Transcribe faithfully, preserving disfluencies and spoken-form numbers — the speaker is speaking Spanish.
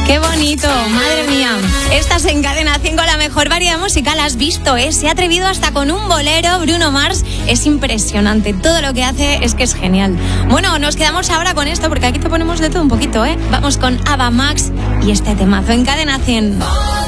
Qué bonito, madre mía. Estás en Cadena cien con la mejor variedad musical. Has visto, ¿eh? Se ha atrevido hasta con un bolero. Bruno Mars es impresionante. Todo lo que hace es que es genial. Bueno, nos quedamos ahora con esto porque aquí te ponemos de todo un poquito, ¿eh? Vamos con Ava Max y este temazo en Cadena cien.